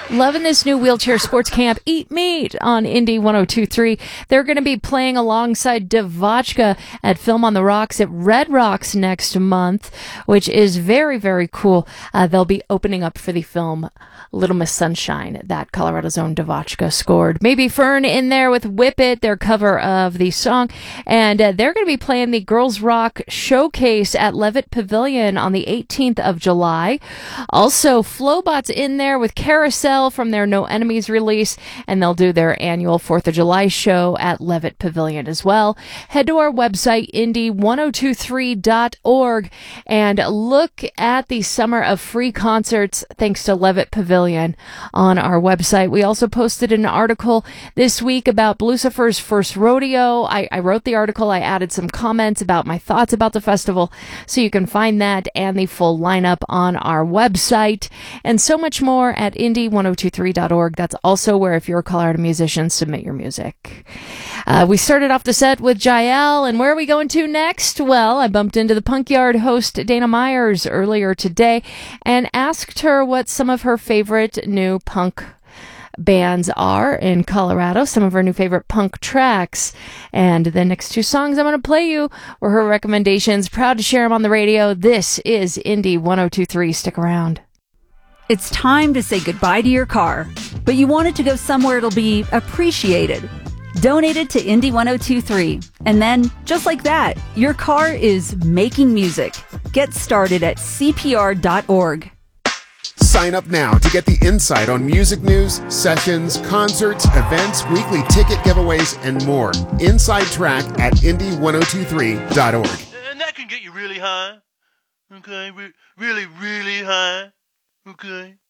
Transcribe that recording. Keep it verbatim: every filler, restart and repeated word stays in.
Loving this new wheelchair sports camp, Eat Meat, on Indie one oh two point three. They're going to be playing alongside Devotchka at Film on the Rocks at Red Rocks next month, which is very, very cool. Uh, they'll be opening up for the film Little Miss Sunshine that Colorado's own Devotchka scored. Maybe Fern in there with Whip It, their cover of the song. And uh, they're going to be playing the Girls Rock Showcase at Levitt Pavilion on the eighteenth of July. Also, Flowbot's in there with Carousel from their No Enemies release, and they'll do their annual fourth of July show at Levitt Pavilion as well. Head to our website, indie one oh two three dot org, and look at the summer of free concerts thanks to Levitt Pavilion on our website. We also posted an article this week about Lucifer's first rodeo. I, I wrote the article. I added some comments about my thoughts about the festival, so you can find that and the full lineup on our website, and so much more at indie one oh two three dot org. That's also where, if you're a Colorado musician, submit your music. Uh, we started off the set with Jael, and where are we going to next? Well, I bumped into the Punk Yard host Dana Myers earlier today and asked her what some of her favorite new punk bands are in Colorado, some of her new favorite punk tracks. And the next two songs I'm going to play you were her recommendations. Proud to share them on the radio. This is Indie one oh two point three. Stick around. It's time to say goodbye to your car, but you want it to go somewhere it'll be appreciated. Donate it to Indie one oh two point three. And then, just like that, your car is making music. Get started at C P R dot org. Sign up now to get the insight on music news, sessions, concerts, events, weekly ticket giveaways, and more. Inside Track at indie one oh two three dot org. And that can get you really high. Okay, Re- really, really high. Okay.